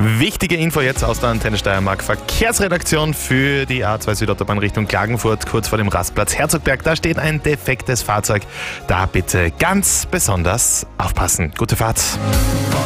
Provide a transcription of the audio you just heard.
Wichtige Info jetzt aus der Antenne Steiermark Verkehrsredaktion für die A2 Südautobahn Richtung Klagenfurt, kurz vor dem Rastplatz Herzogberg. Da steht ein defektes Fahrzeug. Da bitte ganz besonders aufpassen. Gute Fahrt.